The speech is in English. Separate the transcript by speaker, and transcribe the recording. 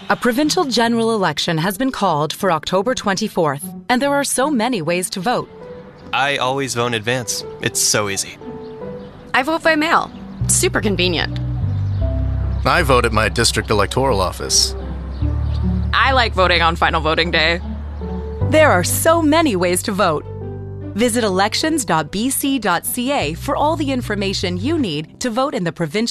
Speaker 1: A provincial general election has been called for October 24th, and there are so many ways to vote.
Speaker 2: I always vote in advance. It's so easy.
Speaker 3: I vote by mail. Super convenient.
Speaker 4: I vote at my district electoral office.
Speaker 3: I like voting on final voting day.
Speaker 1: There are so many ways to vote. Visit elections.bc.ca for all the information you need to vote in the provincial